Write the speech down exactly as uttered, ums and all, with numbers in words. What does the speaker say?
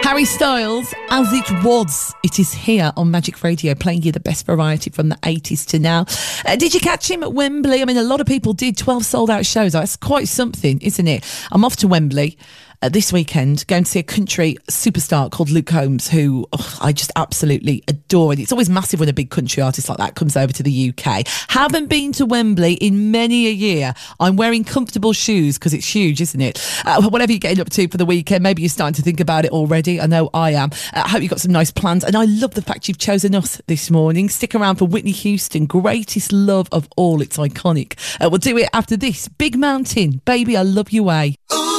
Harry Styles, As It Was. It is here on Magic Radio, playing you the best variety from the eighties to now. Uh, did you catch him at Wembley? I mean, a lot of people did. twelve sold out shows. That's quite something, isn't it? I'm off to Wembley uh, this weekend, going to see a country superstar called Luke Combs, who oh, I just absolutely adore. And it's always massive when a big country artist like that comes over to the U K. Haven't been to Wembley in many a year. I'm wearing comfortable shoes because it's huge, isn't it? Uh, whatever you're getting up to for the weekend, maybe you're starting to think about it already. I know I am. Uh, I hope you've got some nice plans. And I love the fact you've chosen us this morning. Stick around for Whitney Houston, Greatest Love of All. It's iconic. Uh, we'll do it after this. Big Mountain, Baby, I Love You Way.